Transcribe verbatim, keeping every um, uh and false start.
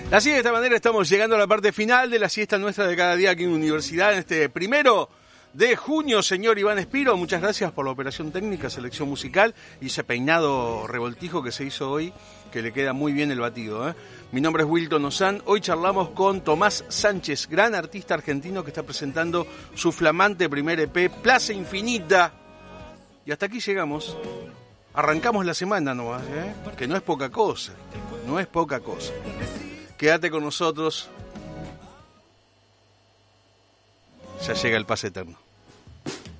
Así, de esta manera estamos llegando a la parte final de la siesta nuestra de cada día aquí en Universidad, en este primero de junio, señor Iván Espiro. Muchas gracias por la operación técnica, selección musical y ese peinado revoltijo que se hizo hoy, que le queda muy bien el batido, ¿eh? Mi nombre es Wilton Ozán. Hoy charlamos con Tomás Sánchez, gran artista argentino que está presentando su flamante primer E P, Plaza Infinita. Y hasta aquí llegamos. Arrancamos la semana nomás, ¿eh? Que no es poca cosa, no es poca cosa. Quédate con nosotros. Ya llega el pase eterno.